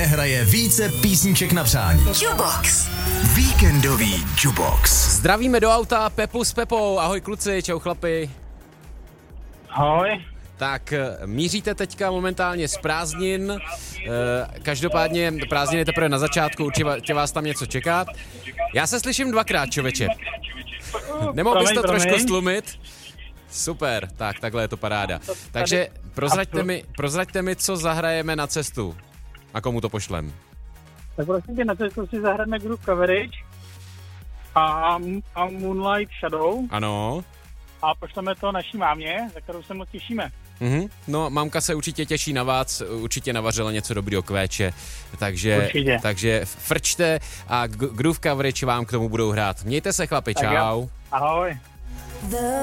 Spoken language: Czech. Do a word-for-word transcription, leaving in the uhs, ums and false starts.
nehraje více písniček na přání. Jubox. Víkendový Jubox. Zdravíme do auta Pepu s Pepou. Ahoj kluci, čau chlapi. Ahoj. Tak míříte teďka momentálně z prázdnin, každopádně prázdniny teprve na začátku, určitě vás tam něco čeká. Já se slyším dvakrát, čověče. Nemohl bys to trošku stlumit? Super, tak takhle je to paráda. Takže prozraďte mi, prozraďte mi, co zahrajeme na cestu a komu to pošlem. Tak prosím tě, na cestu si zahrajeme Groove Coverage a, a Moonlight Shadow. Ano. A pošleme to naší mámě, za kterou se moc těšíme. Mhm. No, mamka se určitě těší na vás, určitě navařila něco dobrýho k véče, takže, takže frčte a Groove Coverage vám k tomu budou hrát. Mějte se chlapi, čau. Ahoj.